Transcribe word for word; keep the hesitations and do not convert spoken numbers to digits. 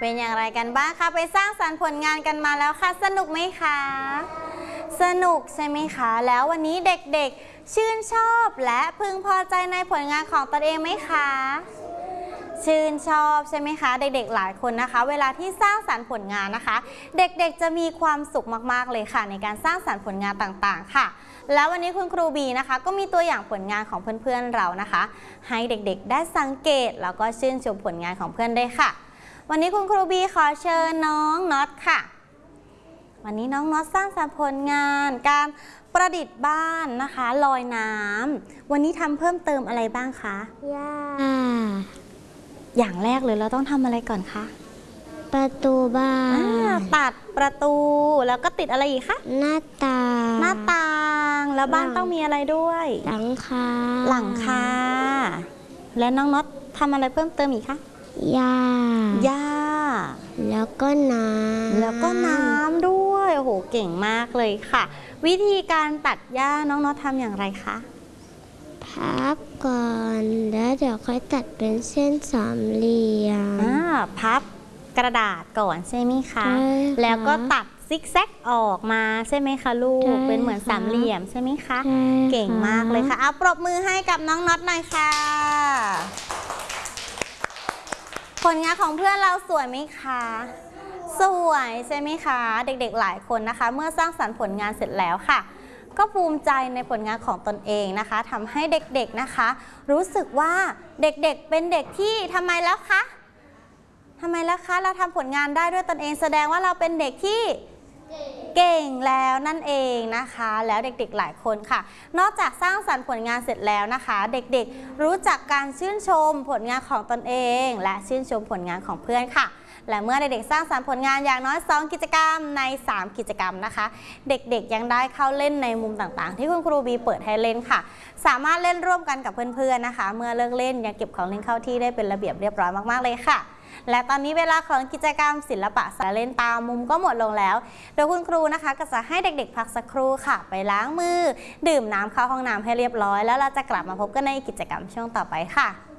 เป็นอย่างไรกันบ้างคะไปสร้างสรรค์ผลงานกันมาแล้วค่ะสนุกไหมคะสนุกใช่ไหมคะแล้ววันนี้เด็กๆชื่นชอบและพึงพอใจในผลงานของตนเองไหมคะชื่นชอบใช่ไหมคะเด็กๆหลายคนนะคะเวลาที่สร้างสรรค์ผลงานนะคะเด็กๆจะมีความสุขมากๆเลยค่ะในการสร้างสรรค์ผลงานต่างๆค่ะแล้ววันนี้คุณครูบีนะคะก็มีตัวอย่างผลงานของเพื่อนๆเรานะคะให้เด็กๆได้สังเกตแล้วก็ชื่นชมผลงานของเพื่อนได้ค่ะวันนี้คุณครูบีขอเชิญน้องน็อตค่ะวันนี้น้องน็อตสร้างสรรค์ผลงานการประดิษฐ์บ้านนะคะลอยน้ำวันนี้ทำเพิ่มเติมอะไรบ้างคะย่าอย่างแรกเลยเราต้องทำอะไรก่อนคะประตูบ้านตัดประตูแล้วก็ติดอะไรอีกคะหน้าต่างหน้าต่างแล้วบ้านต้องมีอะไรด้วยหลังคาหลังคาและน้องน็อตทำอะไรเพิ่มเติมอีกคะหญ้าหญ้าแล้วก็น้ำแล้วก็น้ำด้วยโอ้โหเก่งมากเลยค่ะวิธีการตัดหญ้าน้องน็อตทำอย่างไรคะพับก่อนแล้วเดี๋ยวค่อยตัดเป็นเส้นสามเหลี่ยมอ่าพับกระดาษก่อนใช่ไหมคะแล้วก็ตัดซิกแซกออกมาใช่ไหมคะลูกเป็นเหมือนสามเหลี่ยมใช่ไหมคะเก่งมากเลยค่ะเอาปรบมือให้กับน้องน็อตหน่อยค่ะผลงานของเพื่อนเราสวยไหมคะสวยใช่ไหมคะเด็กๆหลายคนนะคะเมื่อสร้างสรรค์ผลงานเสร็จแล้วค่ะก็ภูมิใจในผลงานของตนเองนะคะทำให้เด็กๆนะคะรู้สึกว่าเด็กๆเป็นเด็กที่ทำไมแล้วคะทำไมแล้วคะเราทำผลงานได้ด้วยตนเองแสดงว่าเราเป็นเด็กที่เก่งแล้วนั่นเองนะคะแล้วเด็กๆหลายคนค่ะนอกจากสร้างสรรค์ผลงานเสร็จแล้วนะคะเด็กๆรู้จักการชื่นชมผลงานของตนเองและชื่นชมผลงานของเพื่อนค่ะและเมื่อเด็กๆสร้างสรรค์ผลงานอย่างน้อยสองกิจกรรมในสามกิจกรรมนะคะเด็กๆยังได้เข้าเล่นในมุมต่างๆที่คุณครูบีเปิดให้เล่นค่ะสามารถเล่นร่วมกันกับเพื่อนๆนะคะเมื่อเลิกเล่นยังเก็บของเล่นเข้าที่ได้เป็นระเบียบเรียบร้อยมากๆเลยค่ะและตอนนี้เวลาของกิจกรรมศิลปะสารเล่นตามมุมก็หมดลงแล้วโดยคุณครูนะคะก็จะให้เด็กๆพักสักครู่ค่ะไปล้างมือดื่มน้ำเข้าห้องน้ำให้เรียบร้อยแล้วเราจะกลับมาพบกันในกิจกรรมช่วงต่อไปค่ะ